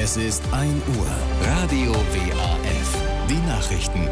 Es ist 1 Uhr. Radio WAF. Die Nachrichten.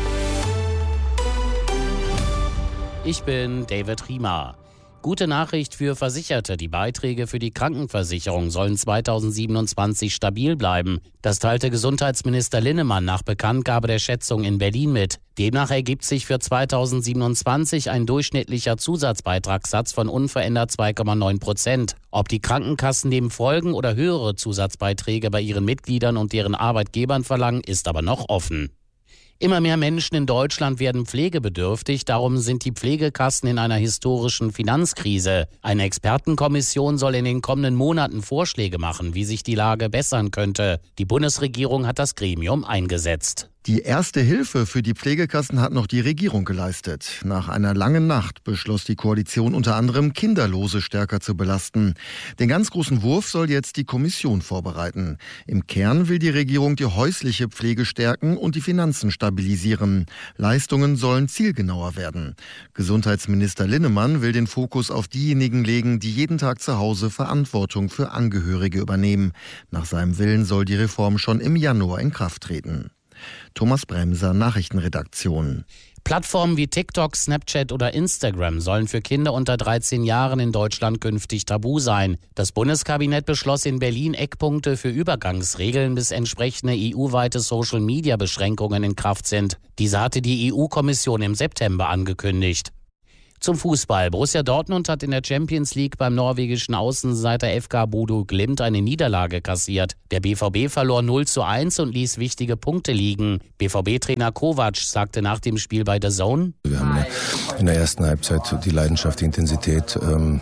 Ich bin David Riemer. Gute Nachricht für Versicherte. Die Beiträge für die Krankenversicherung sollen 2027 stabil bleiben. Das teilte Gesundheitsminister Linnemann nach Bekanntgabe der Schätzung in Berlin mit. Demnach ergibt sich für 2027 ein durchschnittlicher Zusatzbeitragssatz von unverändert 2,9%. Ob die Krankenkassen dem folgen oder höhere Zusatzbeiträge bei ihren Mitgliedern und deren Arbeitgebern verlangen, ist aber noch offen. Immer mehr Menschen in Deutschland werden pflegebedürftig, darum sind die Pflegekassen in einer historischen Finanzkrise. Eine Expertenkommission soll in den kommenden Monaten Vorschläge machen, wie sich die Lage bessern könnte. Die Bundesregierung hat das Gremium eingesetzt. Die erste Hilfe für die Pflegekassen hat noch die Regierung geleistet. Nach einer langen Nacht beschloss die Koalition unter anderem, Kinderlose stärker zu belasten. Den ganz großen Wurf soll jetzt die Kommission vorbereiten. Im Kern will die Regierung die häusliche Pflege stärken und die Finanzen stabilisieren. Leistungen sollen zielgenauer werden. Gesundheitsminister Linnemann will den Fokus auf diejenigen legen, die jeden Tag zu Hause Verantwortung für Angehörige übernehmen. Nach seinem Willen soll die Reform schon im Januar in Kraft treten. Thomas Bremser, Nachrichtenredaktion. Plattformen wie TikTok, Snapchat oder Instagram sollen für Kinder unter 13 Jahren in Deutschland künftig tabu sein. Das Bundeskabinett beschloss in Berlin Eckpunkte für Übergangsregeln, bis entsprechende EU-weite Social-Media-Beschränkungen in Kraft sind. Diese hatte die EU-Kommission im September angekündigt. Zum Fußball. Borussia Dortmund hat in der Champions League beim norwegischen Außenseiter FK Bodø Glimt eine Niederlage kassiert. Der BVB verlor 0:1 und ließ wichtige Punkte liegen. BVB-Trainer Kovac sagte nach dem Spiel bei DAZN: Wir haben in der ersten Halbzeit die Leidenschaft, die Intensität,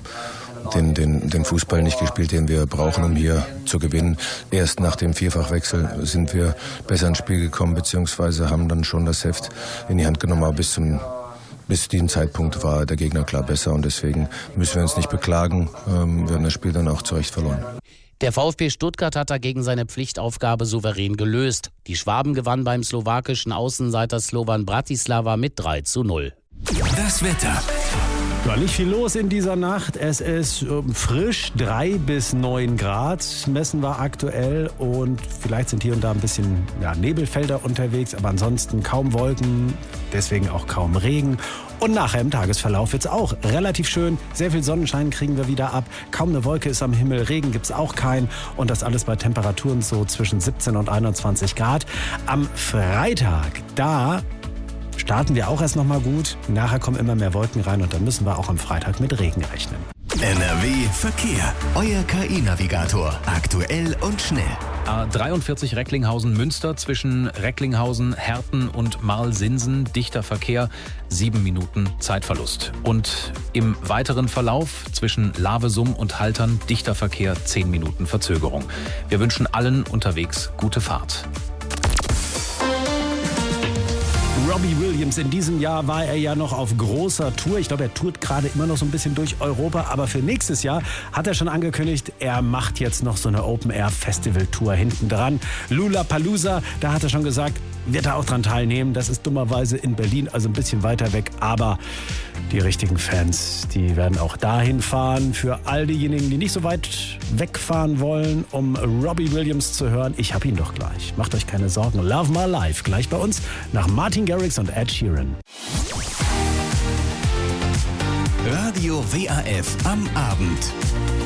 den Fußball nicht gespielt, den wir brauchen, um hier zu gewinnen. Erst nach dem Vierfachwechsel sind wir besser ins Spiel gekommen, beziehungsweise haben dann schon das Heft in die Hand genommen, aber bis diesem Zeitpunkt war der Gegner klar besser und deswegen müssen wir uns nicht beklagen. Wir haben das Spiel dann auch zu Recht verloren. Der VfB Stuttgart hat dagegen seine Pflichtaufgabe souverän gelöst. Die Schwaben gewannen beim slowakischen Außenseiter Slovan Bratislava mit 3:0. Das Wetter. War nicht viel los in dieser Nacht. Es ist frisch, 3 bis 9 Grad messen wir aktuell und vielleicht sind hier und da ein bisschen Nebelfelder unterwegs, aber ansonsten kaum Wolken, deswegen auch kaum Regen. Und nachher im Tagesverlauf wird es auch relativ schön. Sehr viel Sonnenschein kriegen wir wieder ab. Kaum eine Wolke ist am Himmel, Regen gibt es auch keinen. Und das alles bei Temperaturen so zwischen 17 und 21 Grad. Am Freitag, da starten wir auch erst noch mal gut. Nachher kommen immer mehr Wolken rein und dann müssen wir auch am Freitag mit Regen rechnen. NRW Verkehr. Euer KI-Navigator. Aktuell und schnell. A43 Recklinghausen-Münster zwischen Recklinghausen, Herten und Marl-Sinsen. Dichter Verkehr, 7 Minuten Zeitverlust. Und im weiteren Verlauf zwischen Lavesum und Haltern dichter Verkehr, 10 Minuten Verzögerung. Wir wünschen allen unterwegs gute Fahrt. Robbie Williams, in diesem Jahr war er ja noch auf großer Tour. Ich glaube, er tourt gerade immer noch so ein bisschen durch Europa. Aber für nächstes Jahr hat er schon angekündigt, er macht jetzt noch so eine Open-Air-Festival-Tour hinten dran. Lollapalooza, da hat er schon gesagt, wird er auch dran teilnehmen. Das ist dummerweise in Berlin, also ein bisschen weiter weg. Aber die richtigen Fans, die werden auch dahin fahren. Für all diejenigen, die nicht so weit wegfahren wollen, um Robbie Williams zu hören, ich hab ihn doch gleich. Macht euch keine Sorgen. Love My Life, gleich bei uns nach Martin Garrix und Ed Sheeran. Radio WAF am Abend.